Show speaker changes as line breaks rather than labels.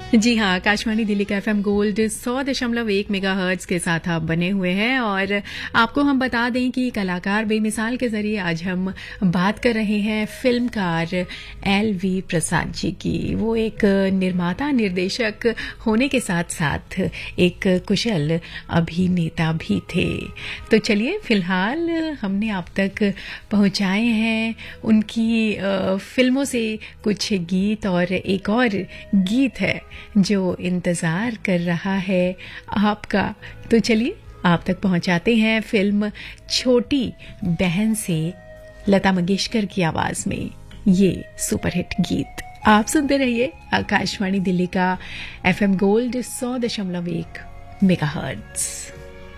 जी हाँ, आकाशवाणी दिल्ली का FM gold 100.1 megahertz के साथ आप बने हुए हैं और आपको हम बता दें कि कलाकार बेमिसाल के जरिए आज हम बात कर रहे हैं फिल्मकार एल.वी. प्रसाद जी की। वो एक निर्माता निर्देशक होने के साथ साथ एक कुशल अभिनेता भी थे। तो चलिए फिलहाल हमने आप तक पहुंचाए हैं उनकी फिल्मों से कुछ गीत और एक और गीत है जो इंतजार कर रहा है आपका। तो चलिए आप तक पहुंचाते हैं फिल्म छोटी बहन से लता मंगेशकर की आवाज में ये सुपरहिट गीत। आप सुनते रहिए आकाशवाणी दिल्ली का एफएम गोल्ड 100.1 मेगाहर्ट्ज।